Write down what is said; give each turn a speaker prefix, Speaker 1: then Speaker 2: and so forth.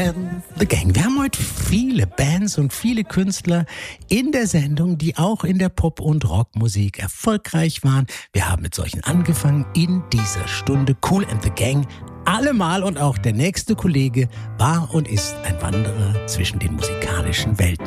Speaker 1: and the Gang. Wir haben heute viele Bands und viele Künstler in der Sendung, die auch in der Pop- und Rockmusik erfolgreich waren. Wir haben mit solchen angefangen in dieser Stunde. Kool and the Gang allemal, und auch der nächste Kollege war und ist ein Wanderer zwischen den musikalischen Welten.